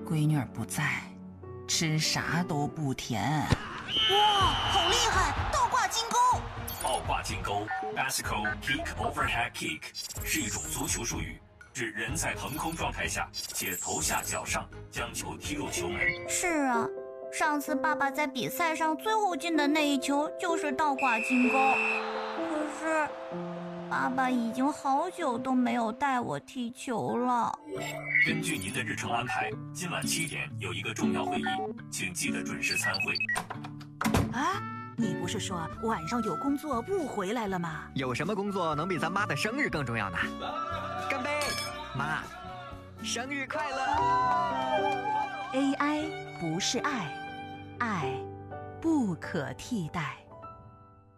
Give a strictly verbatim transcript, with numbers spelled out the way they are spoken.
闺女儿不在，吃啥都不甜。 哇，好厉害！倒挂金钩。 倒挂金钩 （Bicycle Kick Overhead Kick） 是一种足球术语，指人在腾空状态下且头下脚上将球踢入球门。 是啊，上次爸爸在比赛上最后进的那一球就是倒挂金钩。可是，爸爸已经好久都没有带我踢球了。 根据您的日程安排，今晚七点有一个重要会议，请记得准时参会。 啊，你不是说晚上有工作不回来了吗？ 有什么工作能比咱妈的生日更重要呢？干杯，妈，生日快乐 ！A I 不是爱，爱不可替代。